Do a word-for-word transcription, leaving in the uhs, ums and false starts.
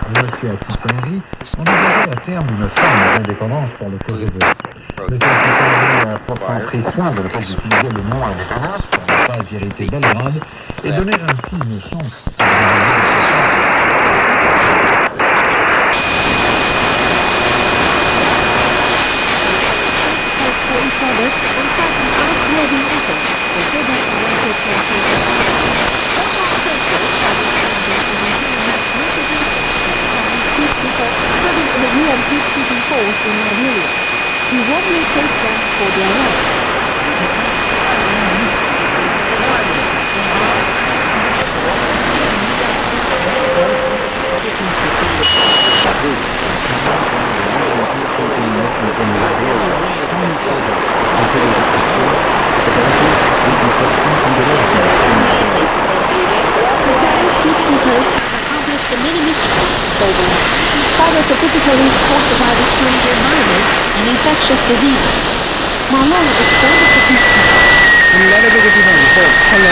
Monsieur Attitonri envisageait à terme une forme d'indépendance pour le Kosovo. Monsieur Attitonri a pourtant pris soin de ne pas utiliser le mot indépendance pour ne pas irriter Belgrade et donner ainsi une chance à in Liberia. He warmly thanked them for their work. Accomplished many missions globally. Father typically caused by the strange environment and infectious diseases. Malone expanded the peace.